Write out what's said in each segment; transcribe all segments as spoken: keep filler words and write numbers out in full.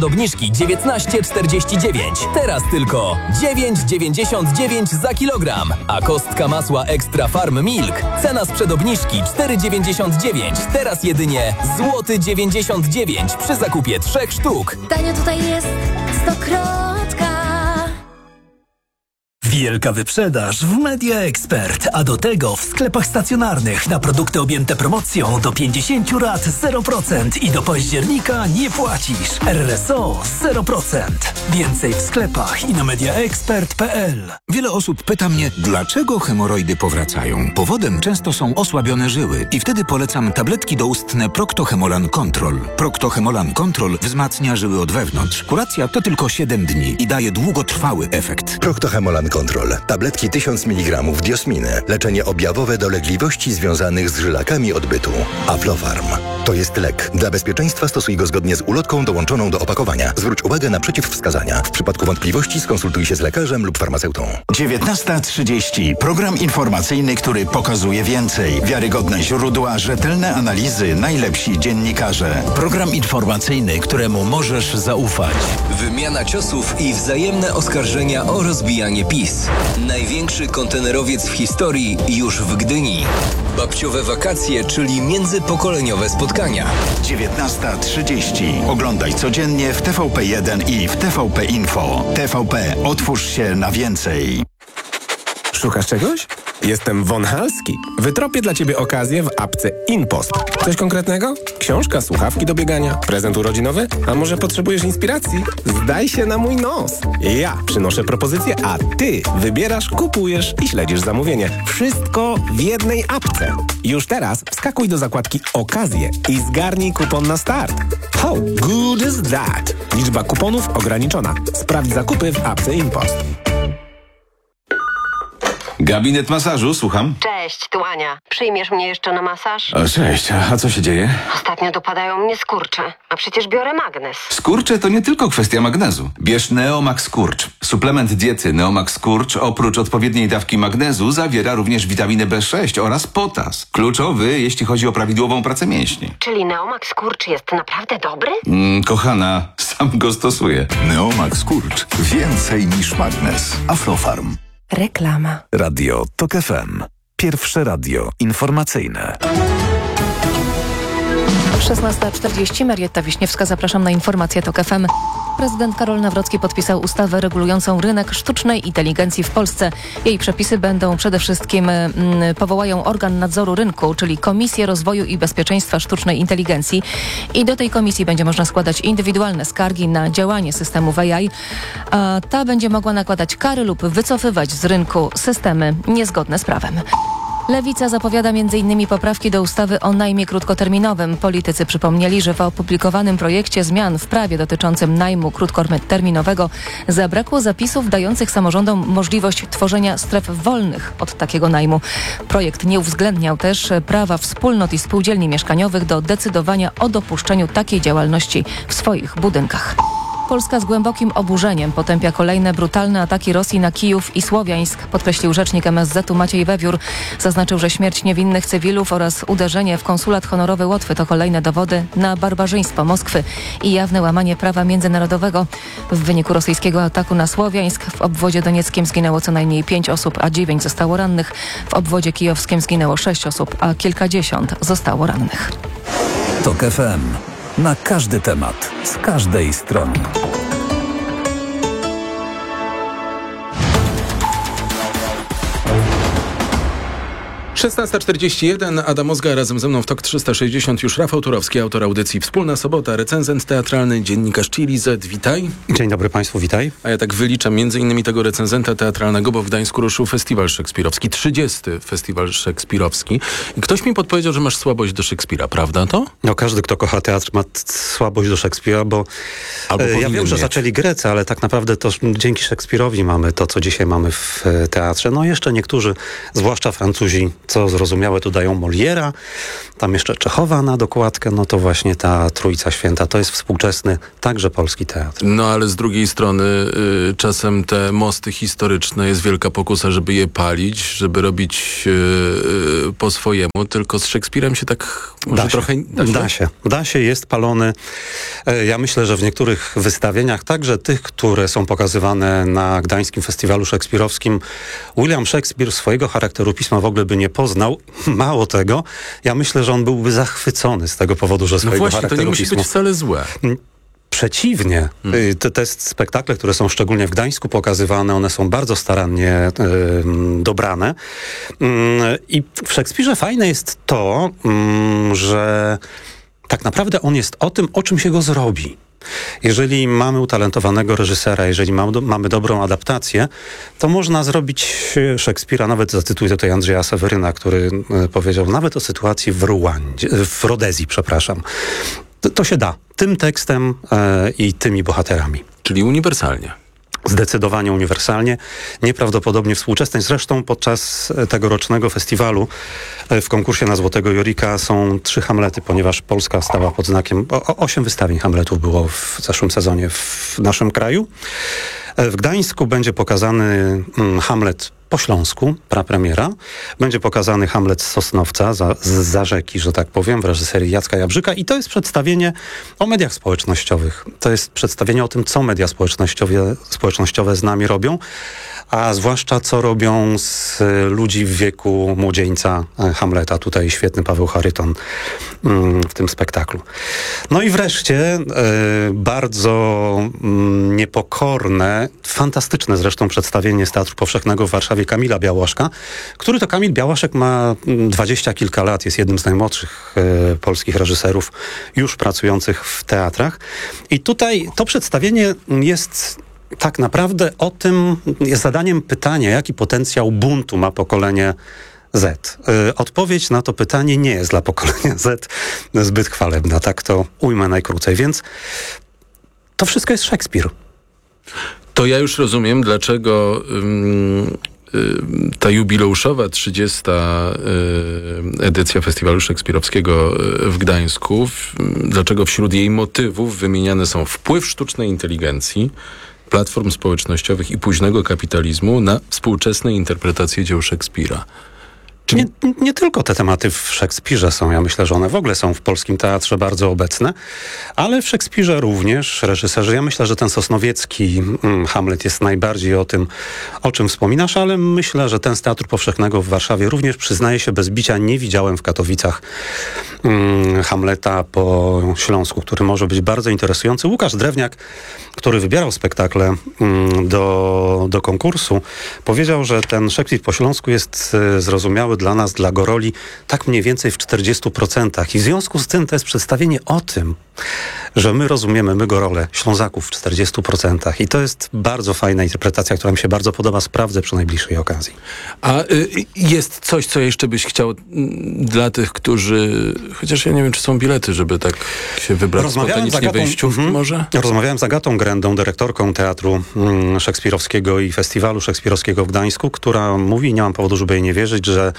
Obniżki dziewiętnaście czterdzieści dziewięć. Teraz tylko dziewięć dziewięćdziesiąt dziewięć za kilogram. A kostka masła Extra Farm Milk. Cena sprzed obniżki cztery dziewięćdziesiąt dziewięć. Teraz jedynie złoty dziewięćdziesiąt dziewięć przy zakupie trzech sztuk. Tanio tutaj jest stokrotka. Wielka wyprzedaż w Media Expert, a do tego w sklepach stacjonarnych na produkty objęte promocją do pięćdziesiąt rat zero procent i do października nie płacisz. R S O zero procent. Więcej w sklepach i na mediaexpert kropka p l. Wiele osób pyta mnie, dlaczego hemoroidy powracają. Powodem często są osłabione żyły i wtedy polecam tabletki doustne Procto-Hemolan Control. Procto-Hemolan Control wzmacnia żyły od wewnątrz. Kuracja to tylko siedem dni i daje długotrwały efekt. Procto-Hemolan Control. Tabletki tysiąc miligramów diosminy. Leczenie objawowe dolegliwości związanych z żylakami odbytu. Aflofarm. To jest lek. Dla bezpieczeństwa stosuj go zgodnie z ulotką dołączoną do opakowania. Zwróć uwagę na przeciwwskazania. W przypadku wątpliwości skonsultuj się z lekarzem lub farmaceutą. dziewiętnasta trzydzieści. Program informacyjny, który pokazuje więcej. Wiarygodne źródła, rzetelne analizy, najlepsi dziennikarze. Program informacyjny, któremu możesz zaufać. Wymiana ciosów i wzajemne oskarżenia o rozbijanie PiS. Największy kontenerowiec w historii już w Gdyni. Babciowe wakacje, czyli międzypokoleniowe spotkania. dziewiętnasta trzydzieści. Oglądaj codziennie w T V P jeden i w T V P Info. T V P. Otwórz się na więcej. Szukasz czegoś? Jestem Von Halski. Wytropię dla Ciebie okazję w apce InPost. Coś konkretnego? Książka, słuchawki do biegania, prezent urodzinowy? A może potrzebujesz inspiracji? Zdaj się na mój nos. Ja przynoszę propozycję, a Ty wybierasz, kupujesz i śledzisz zamówienie. Wszystko w jednej apce. Już teraz wskakuj do zakładki Okazje i zgarnij kupon na start. How good is that? Liczba kuponów ograniczona. Sprawdź zakupy w apce InPost. Gabinet masażu, słucham. Cześć, tu Ania. Przyjmiesz mnie jeszcze na masaż? O, cześć, a co się dzieje? Ostatnio dopadają mnie skurcze, a przecież biorę magnes. Skurcze to nie tylko kwestia magnezu. Bierz Neomax Skurcz. Suplement diety Neomax Skurcz oprócz odpowiedniej dawki magnezu zawiera również witaminę B sześć oraz potas. Kluczowy, jeśli chodzi o prawidłową pracę mięśni. Czyli Neomax Skurcz jest naprawdę dobry? Mm, kochana, sam go stosuję. Neomax Skurcz. Więcej niż magnes. Aflofarm. Reklama. Radio Tok F M. Pierwsze radio informacyjne. szesnasta czterdzieści. Marietta Wiśniewska, zapraszam na informację Tok F M. Prezydent Karol Nawrocki podpisał ustawę regulującą rynek sztucznej inteligencji w Polsce. Jej przepisy będą przede wszystkim mm, powołają organ nadzoru rynku, czyli Komisję Rozwoju i Bezpieczeństwa Sztucznej Inteligencji. I do tej komisji będzie można składać indywidualne skargi na działanie systemów A I. A ta będzie mogła nakładać kary lub wycofywać z rynku systemy niezgodne z prawem. Lewica zapowiada między innymi poprawki do ustawy o najmie krótkoterminowym. Politycy przypomnieli, że w opublikowanym projekcie zmian w prawie dotyczącym najmu krótkoterminowego zabrakło zapisów dających samorządom możliwość tworzenia stref wolnych od takiego najmu. Projekt nie uwzględniał też prawa wspólnot i spółdzielni mieszkaniowych do decydowania o dopuszczeniu takiej działalności w swoich budynkach. Polska z głębokim oburzeniem potępia kolejne brutalne ataki Rosji na Kijów i Słowiańsk, podkreślił rzecznik M S Z-u Maciej Wewiór. Zaznaczył, że śmierć niewinnych cywilów oraz uderzenie w konsulat honorowy Łotwy to kolejne dowody na barbarzyństwo Moskwy i jawne łamanie prawa międzynarodowego. W wyniku rosyjskiego ataku na Słowiańsk w obwodzie donieckim zginęło co najmniej pięć osób, a dziewięć zostało rannych. W obwodzie kijowskim zginęło sześć osób, a kilkadziesiąt zostało rannych. Tok F M. Na każdy temat, z każdej strony. szesnasta czterdzieści jeden, Adam Ozga, razem ze mną w Tok trzysta sześćdziesiąt już Rafał Turowski, autor audycji Wspólna Sobota, recenzent teatralny, dziennikarz Chili Z. Witaj. Dzień dobry Państwu, witaj. A ja tak wyliczam między innymi tego recenzenta teatralnego, bo w Gdańsku ruszył festiwal szekspirowski, trzydziesty festiwal szekspirowski. I ktoś mi podpowiedział, że masz słabość do Szekspira, prawda to? No każdy, kto kocha teatr, ma słabość do Szekspira, bo Albo e, ja wiem, że mieć. zaczęli Grecy, ale tak naprawdę to dzięki Szekspirowi mamy to, co dzisiaj mamy w teatrze. No jeszcze niektórzy, zwłaszcza Francuzi, co zrozumiałe, tu dają Moliera, tam jeszcze Czechowa na dokładkę, no to właśnie ta Trójca Święta, to jest współczesny, także polski teatr. No ale z drugiej strony y, czasem te mosty historyczne jest wielka pokusa, żeby je palić, żeby robić y, y, po swojemu, tylko z Szekspirem się tak może da trochę... Się. Da się. Da się, jest palony. Ja myślę, że w niektórych dzisiejszych wystawieniach, także tych, które są pokazywane na Gdańskim Festiwalu Szekspirowskim, William Shakespeare swojego charakteru pisma w ogóle by nie poznał. Mało tego, ja myślę, że on byłby zachwycony z tego powodu, że swojego no właśnie, charakteru to nie musi pisma... być wcale złe. Przeciwnie. Hmm. Te, te spektakle, które są szczególnie w Gdańsku pokazywane, one są bardzo starannie y, dobrane. Y, I w Szekspirze fajne jest to, y, że tak naprawdę on jest o tym, o czym się go zrobi. Jeżeli mamy utalentowanego reżysera, jeżeli mamy, do, mamy dobrą adaptację, to można zrobić Szekspira, nawet zacytuję tutaj Andrzeja Seweryna, który y, powiedział nawet o sytuacji w Ruandzie, w Rodezji, przepraszam. To, to się da. Tym tekstem e, i tymi bohaterami. Czyli uniwersalnie. Zdecydowanie uniwersalnie. Nieprawdopodobnie współczesne. Zresztą podczas tegorocznego festiwalu w konkursie na Złotego Jorika są trzy Hamlety, ponieważ Polska stała pod znakiem... O, osiem wystawień Hamletów było w zeszłym sezonie w naszym kraju. W Gdańsku będzie pokazany mm, Hamlet po śląsku, prapremiera. Będzie pokazany Hamlet z Sosnowca, za, z za rzeki, że tak powiem, w reżyserii Jacka Jabrzyka. I to jest przedstawienie o mediach społecznościowych. To jest przedstawienie o tym, co media społecznościowe, społecznościowe z nami robią, a zwłaszcza co robią z ludzi w wieku młodzieńca Hamleta. Tutaj świetny Paweł Charyton mm, w tym spektaklu. No i wreszcie y, bardzo mm, niepokorne, fantastyczne zresztą przedstawienie z Teatru Powszechnego w Warszawie Kamila Białaszka, który to Kamil Białaszek ma dwadzieścia kilka lat, jest jednym z najmłodszych y, polskich reżyserów już pracujących w teatrach. I tutaj to przedstawienie jest tak naprawdę o tym, jest zadaniem pytania, jaki potencjał buntu ma pokolenie Z. Y, odpowiedź na to pytanie nie jest dla pokolenia Z zbyt chwalebna, tak to ujmę najkrócej, więc to wszystko jest Szekspir. To ja już rozumiem, dlaczego ym, ym, ta jubileuszowa trzydziesta y, edycja Festiwalu Szekspirowskiego w Gdańsku, w, dlaczego wśród jej motywów wymieniane są wpływ sztucznej inteligencji, platform społecznościowych i późnego kapitalizmu na współczesne interpretacje dzieł Szekspira. Nie, nie tylko te tematy w Szekspirze są, ja myślę, że one w ogóle są w polskim teatrze bardzo obecne, ale w Szekspirze również reżyserzy, ja myślę, że ten sosnowiecki mm, Hamlet jest najbardziej o tym, o czym wspominasz, ale myślę, że ten z Teatru Powszechnego w Warszawie również, przyznaję się bez bicia, nie widziałem w Katowicach mm, Hamleta po śląsku, który może być bardzo interesujący. Łukasz Drewniak, który wybierał spektakle mm, do, do konkursu, powiedział, że ten Szekspir po śląsku jest y, zrozumiały dla nas, dla Goroli, tak mniej więcej w czterdziestu procentach. I w związku z tym to jest przedstawienie o tym, że my rozumiemy, my Gorole, Ślązaków w czterdziestu procentach. I to jest bardzo fajna interpretacja, która mi się bardzo podoba. Sprawdzę przy najbliższej okazji. A y, jest coś, co jeszcze byś chciał dla tych, którzy... Chociaż ja nie wiem, czy są bilety, żeby tak się wybrać spontanicznie Agatą, wejściówki mm, może? Rozmawiałem z Agatą Grendą, dyrektorką Teatru mm, Szekspirowskiego i Festiwalu Szekspirowskiego w Gdańsku, która mówi, nie mam powodu, żeby jej nie wierzyć, że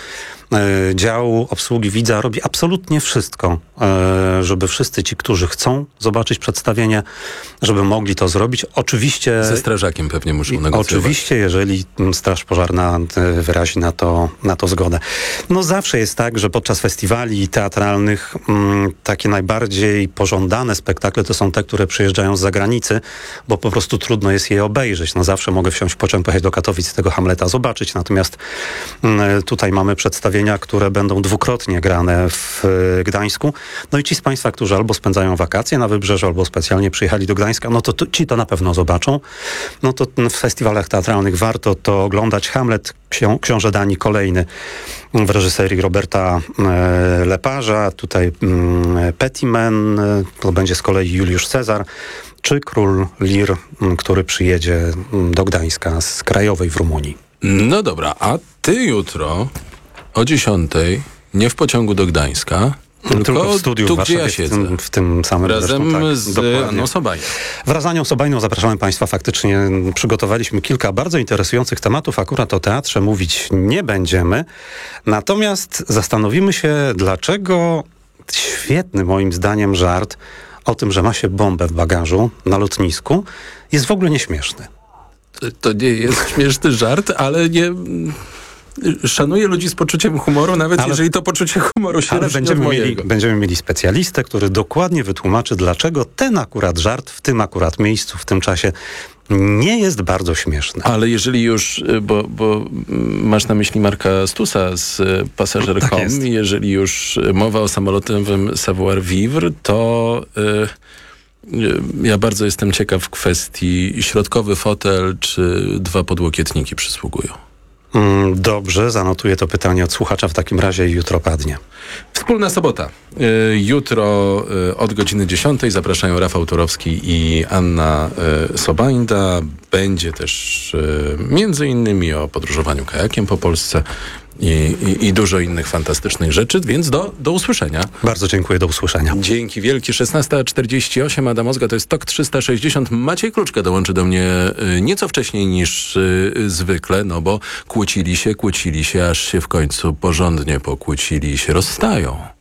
y, dział obsługi widza robi absolutnie wszystko, y, żeby wszyscy ci, którzy chcą zobaczyć przedstawienie, żeby mogli to zrobić. Oczywiście... Ze strażakiem pewnie muszą negocjować. Oczywiście, jeżeli Straż Pożarna wyrazi na to, na to zgodę. No zawsze jest tak, że podczas festiwali teatralnych m, takie najbardziej pożądane spektakle to są te, które przyjeżdżają z zagranicy, bo po prostu trudno jest je obejrzeć. No zawsze mogę wsiąść w pociąg, pojechać do Katowic, tego Hamleta zobaczyć, natomiast m, tutaj mamy przedstawienia, które będą dwukrotnie grane w Gdańsku. No i ci z Państwa, którzy albo spędzają wakacje na Wybrzeżu, albo specjalnie przyjechali do Gdańska, no to, to ci to na pewno zobaczą. No to w festiwalach teatralnych warto to oglądać. Hamlet, ksią, Książę Danii kolejny w reżyserii Roberta e, Leparza. Tutaj e, Pettyman, e, to będzie z kolei Juliusz Cezar, czy Król Lir, m, który przyjedzie m, do Gdańska z Krajowej w Rumunii. No dobra, a ty jutro o dziesiątej, nie w pociągu do Gdańska, tylko, tylko w studiu tu, w Warszawie, gdzie ja siedzę. W tym, w tym samym Razem zresztą, tak, z dokładnie. Anną Sobajną. Wraz z Anią Sobajną zapraszamy Państwa. Faktycznie przygotowaliśmy kilka bardzo interesujących tematów. Akurat o teatrze mówić nie będziemy. Natomiast zastanowimy się, dlaczego świetny moim zdaniem żart o tym, że ma się bombę w bagażu na lotnisku, jest w ogóle nieśmieszny. To nie jest śmieszny żart, ale nie... szanuję ludzi z poczuciem humoru, nawet ale, jeżeli to poczucie humoru się ale różni będziemy od mieli, będziemy mieli specjalistę, który dokładnie wytłumaczy, dlaczego ten akurat żart w tym akurat miejscu, w tym czasie nie jest bardzo śmieszny. Ale jeżeli już, bo, bo masz na myśli Marka Stusa z Pasażer kropka com, tak jeżeli już mowa o samolotowym savoir-vivre, to y, ja bardzo jestem ciekaw kwestii środkowy fotel czy dwa podłokietniki przysługują. Dobrze, zanotuję to pytanie od słuchacza w takim razie i jutro padnie. Wspólna sobota. Jutro od godziny dziesiątej zapraszają Rafał Turowski i Anna Sobańda. Będzie też między innymi o podróżowaniu kajakiem po Polsce i, i, i dużo innych fantastycznych rzeczy, więc do, do usłyszenia. Bardzo dziękuję, do usłyszenia. Dzięki wielkie. szesnasta czterdzieści osiem, Adam Ozga, to jest Tok trzysta sześćdziesiąt. Maciej Kluczka dołączy do mnie nieco wcześniej niż zwykle, no bo kłócili się, kłócili się, aż się w końcu porządnie pokłócili i się rozstają.